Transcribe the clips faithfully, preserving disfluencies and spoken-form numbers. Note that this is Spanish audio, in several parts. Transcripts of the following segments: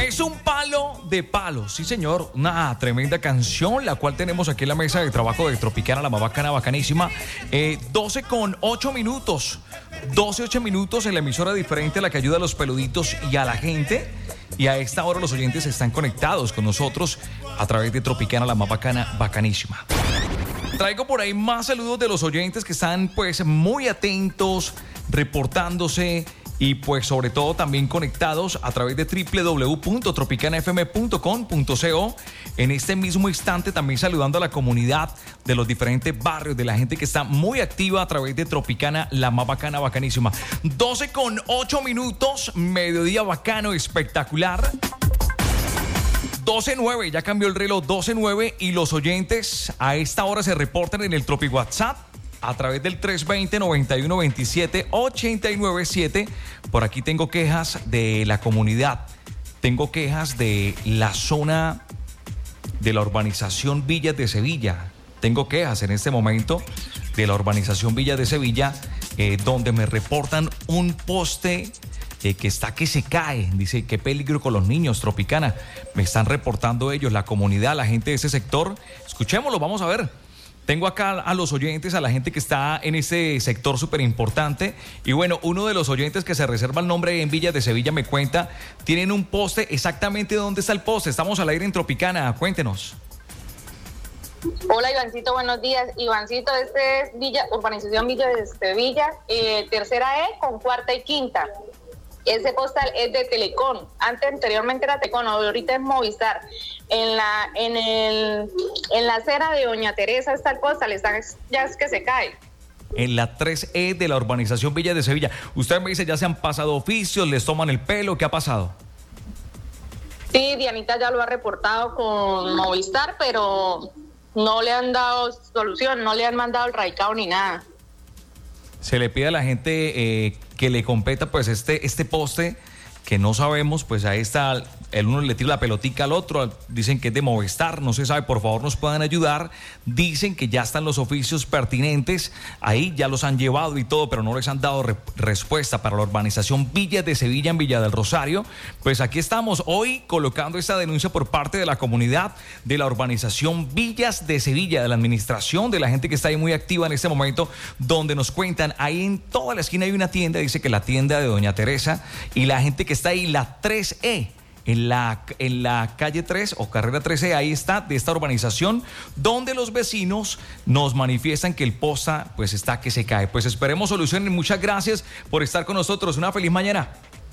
Es un palo de palos, sí señor, una tremenda canción, la cual tenemos aquí en la mesa de trabajo de Tropicana, la más bacana, bacanísima. eh, doce con ocho minutos, doce, ocho minutos en la emisora diferente, la que ayuda a los peluditos y a la gente. Y a esta hora los oyentes están conectados con nosotros a través de Tropicana, la más bacana, bacanísima. Traigo por ahí más saludos de los oyentes que están pues muy atentos, reportándose y pues sobre todo también conectados a través de doble u doble u doble u punto tropicana f m punto com punto co. En este mismo instante también saludando a la comunidad de los diferentes barrios, de la gente que está muy activa a través de Tropicana, la más bacana, bacanísima. doce con ocho minutos, mediodía bacano, espectacular. doce nueve, ya cambió el reloj, doce nueve, y los oyentes a esta hora se reportan en el Tropi WhatsApp a través del tres dos cero, nueve uno dos siete, ocho nueve siete. Por aquí tengo quejas de la comunidad, tengo quejas de la zona de la urbanización Villas de Sevilla. Tengo quejas en este momento de la urbanización Villas de Sevilla, eh, donde me reportan un poste Eh, que está que se cae. Dice, qué peligro con los niños, Tropicana. Me están reportando ellos, la comunidad, la gente de ese sector. Escuchémoslo, vamos a ver. Tengo acá a los oyentes, a la gente que está en ese sector súper importante. Y bueno, uno de los oyentes que se reserva el nombre en Villas de Sevilla me cuenta, tienen un poste, exactamente dónde está el poste. Estamos al aire en Tropicana, cuéntenos. Hola Ivancito, buenos días. Ivancito, este es Villa, urbanización Villa de Sevilla, eh, tercera E con cuarta y quinta. Ese postal es de Telecom. Antes, anteriormente era Telecom, ahorita es Movistar. En la, en el, en la acera de Doña Teresa está el postal, está, ya es que se cae. En la tres E de la urbanización Villa de Sevilla. Usted me dice, ya se han pasado oficios, les toman el pelo, ¿qué ha pasado? Sí, Dianita ya lo ha reportado con Movistar, pero no le han dado solución, no le han mandado el radicado ni nada. Se le pide a la gente eh, que le competa pues este, este poste, que no sabemos, pues ahí está, el uno le tira la pelotica al otro, dicen que es de Movistar, no se sabe, por favor nos puedan ayudar. Dicen que ya están los oficios pertinentes, ahí ya los han llevado y todo, pero no les han dado re- respuesta para la urbanización Villas de Sevilla en Villa del Rosario. Pues aquí estamos hoy colocando esta denuncia por parte de la comunidad de la urbanización Villas de Sevilla, de la administración, de la gente que está ahí muy activa en este momento, donde nos cuentan, ahí en toda la esquina hay una tienda, dice que la tienda de Doña Teresa, y la gente que está ahí, la tres E, en la, en la calle tres o carrera tres E, ahí está, de esta urbanización, donde los vecinos nos manifiestan que el posta pues está que se cae. Pues esperemos soluciones. Muchas gracias por estar con nosotros. Una feliz mañana.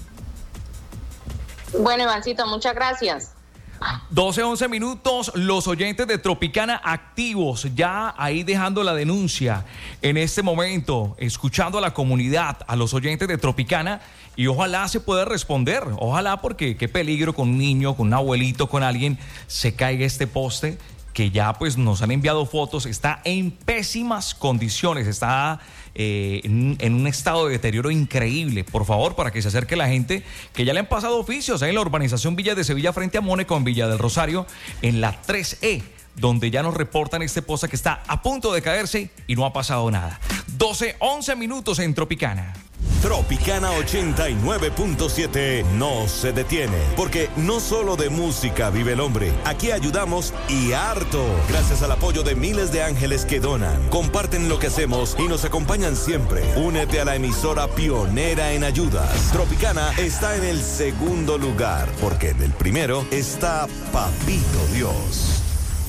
Bueno, Ivancito, muchas gracias. doce, once minutos, los oyentes de Tropicana activos, ya ahí dejando la denuncia en este momento, escuchando a la comunidad, a los oyentes de Tropicana, y ojalá se pueda responder, ojalá, porque qué peligro con un niño, con un abuelito, con alguien, se caiga este poste, que ya pues nos han enviado fotos, está en pésimas condiciones, está eh, en, en un estado de deterioro increíble. Por favor, para que se acerque la gente, que ya le han pasado oficios ahí en la urbanización Villa de Sevilla frente a Mónaco en Villa del Rosario, en la tres E, donde ya nos reportan este poste que está a punto de caerse y no ha pasado nada. doce, once minutos en Tropicana. Tropicana ochenta y nueve punto siete no se detiene, porque no solo de música vive el hombre. Aquí ayudamos y harto, gracias al apoyo de miles de ángeles que donan, comparten lo que hacemos y nos acompañan siempre. Únete a la emisora pionera en ayudas. Tropicana está en el segundo lugar, porque en el primero está Papito Dios.